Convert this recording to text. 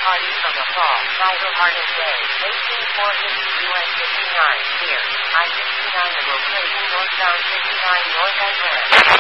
party from the fall, lighter-hearted day, 18450 US 59, here, I-59 will place northbound 59 north and west.